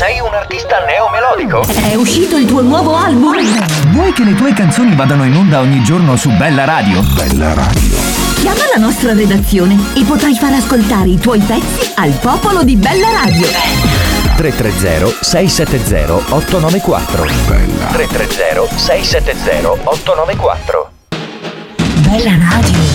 Sei un artista neomelodico? È uscito il tuo nuovo album? Vuoi che le tue canzoni vadano in onda ogni giorno su Bella Radio? Bella Radio. Chiama la nostra redazione e potrai far ascoltare i tuoi pezzi al popolo di Bella Radio. 330-670-894. Bella. 330-670-894. Bella Radio.